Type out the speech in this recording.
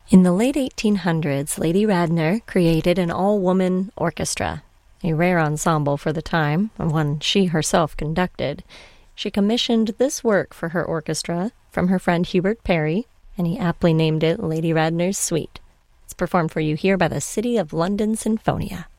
In the late 1800s, Lady Radner created an all-woman orchestra, a rare ensemble for the time, and one she herself conducted. She commissioned this work for her orchestra from her friend Hubert Parry, and he aptly named it Lady Radner's Suite. It's performed for you here by the City of London Sinfonia.